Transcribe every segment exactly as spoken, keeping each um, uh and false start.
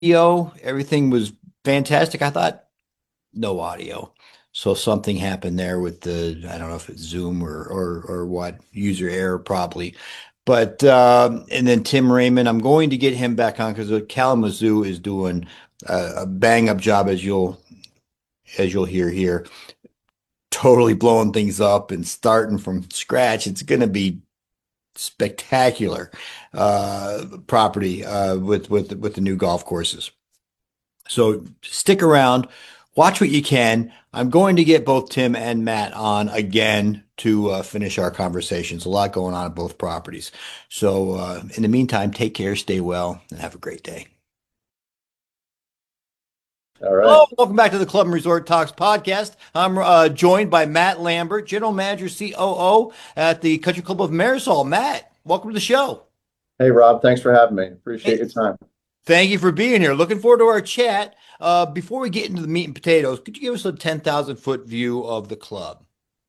Video, everything was fantastic. I thought no audio. So something happened there with the, I don't know if it's Zoom or or or what, user error probably. But um, and then Tim Raymond, I'm going to get him back on because Kalamazoo is doing a, a bang up job as you'll as you'll hear here, totally blowing things up and starting from scratch. It's going to be spectacular uh, property uh, with with with the new golf courses. So stick around, watch what you can. I'm going to get both Tim and Matt on again to uh, finish our conversations. A lot going on at both properties. So uh, in the meantime, take care, stay well, and have a great day. All Hello, right. welcome back to the Club and Resort Talks podcast. I'm uh, joined by Matt Lambert, General Manager C O O at the Country Club of Marisol. Matt, welcome to the show. Hey, Rob, thanks for having me. Appreciate Hey, your time. thank you for being here. Looking forward to our chat. Uh, before we get into the meat and potatoes, could you give us a ten thousand foot view of the club?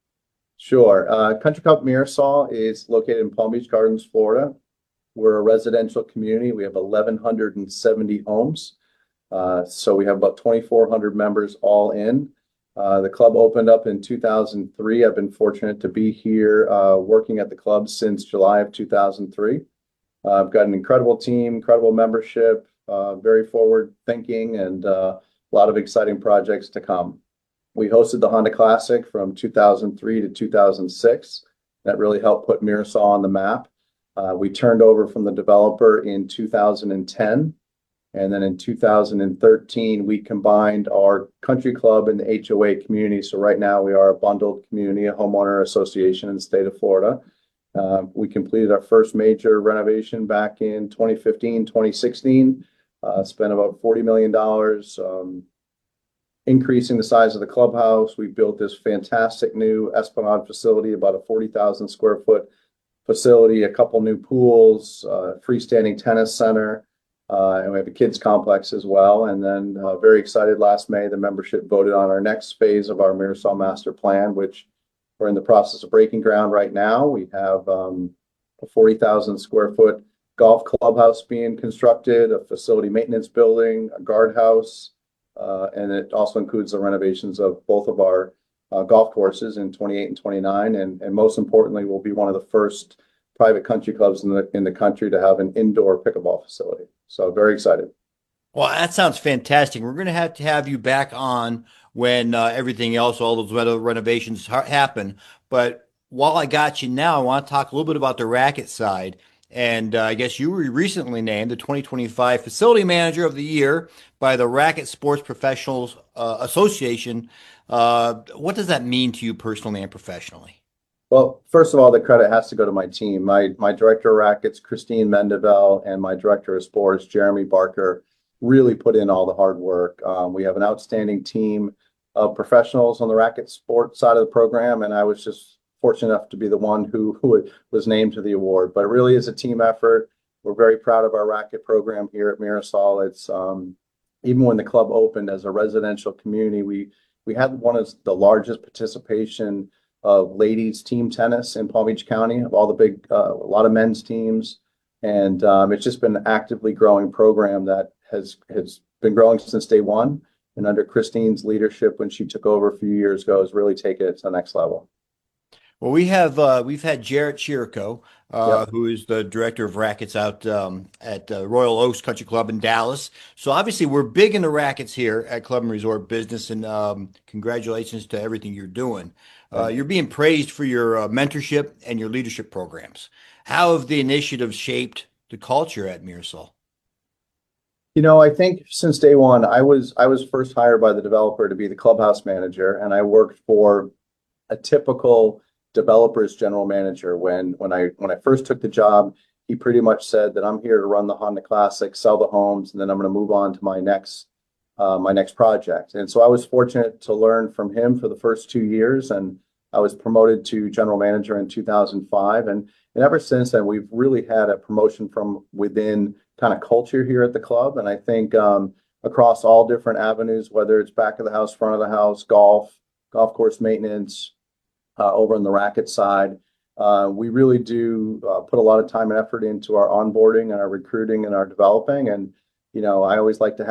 Sure. Uh, Country Club Mirasol is located in Palm Beach Gardens, Florida. We're a residential community. We have eleven seventy homes. Uh, so we have about twenty-four hundred members all in. Uh, the club opened up in two thousand three. I've been fortunate to be here uh, working at the club since July of two thousand three. Uh, I've got an incredible team, incredible membership, uh, very forward thinking, and uh, a lot of exciting projects to come. We hosted the Honda Classic from two thousand three to two thousand six. That really helped put Mirasol on the map. Uh, we turned over from the developer in two thousand ten. And then in two thousand thirteen, we combined our country club and the H O A community. So right now we are a bundled community, a homeowner association in the state of Florida. Uh, we completed our first major renovation back in twenty fifteen, twenty sixteen, uh, spent about forty million dollars um, increasing the size of the clubhouse. We built this fantastic new Esplanade facility, about a forty thousand square foot facility, a couple new pools, uh, freestanding tennis center, uh, and we have a kids complex as well. And then uh, very excited last May, the membership voted on our next phase of our Mirasol Master Plan, which we're in the process of breaking ground right now. We have um, a forty thousand square foot golf clubhouse being constructed, a facility maintenance building, a guardhouse, uh, and it also includes the renovations of both of our uh, golf courses in twenty-eight and twenty-nine. And, and most importantly, we'll be one of the first private country clubs in the in the country to have an indoor pickleball facility. So very excited. Well, that sounds fantastic. We're going to have to have you back on when uh, everything else, all those reno- renovations ha happen. But while I got you now, I want to talk a little bit about the racket side. And uh, I guess you were recently named the twenty twenty-five Facility Manager of the Year by the Racket Sports Professionals uh, Association. Uh, what does that mean to you personally and professionally? Well, first of all, the credit has to go to my team. My my director of rackets, Christine Mendevel, and my director of sports, Jeremy Barker, really put in all the hard work. Um, we have an outstanding team of professionals on the racket sport side of the program, and I was just fortunate enough to be the one who who was named to the award. But it really is a team effort. We're very proud of our racket program here at Mirasol. It's um, even when the club opened as a residential community, we we had one of the largest participation of ladies team tennis in Palm Beach County, of all the big, uh, a lot of men's teams. And um, it's just been an actively growing program that has has been growing since day one. And under Christine's leadership, when she took over a few years ago, has really taken it to the next level. Well, we have uh, we've had Jarrett Chirico, uh, Yep. who is the director of rackets out um, at uh, Royal Oaks Country Club in Dallas. So obviously, we're big in the rackets here at Club and Resort Business, and um, congratulations to everything you're doing. Uh, Thank you. you're being praised for your uh, mentorship and your leadership programs. How have the initiatives shaped the culture at Mirasol? You know, I think since day one, I was I was first hired by the developer to be the clubhouse manager, and I worked for a typical developer's general manager. When when I when I first took the job, he pretty much said that I'm here to run the Honda Classic, sell the homes, and then I'm going to move on to my next uh, my next project. And so I was fortunate to learn from him for the first two years, and I was promoted to general manager in two thousand five. And and ever since then, we've really had a promotion from within kind of culture here at the club. And I think um, across all different avenues, whether it's back of the house, front of the house, golf, golf course maintenance, uh, over on the racket side. Uh, we really do uh, put a lot of time and effort into our onboarding and our recruiting and our developing. And you know, I always like to have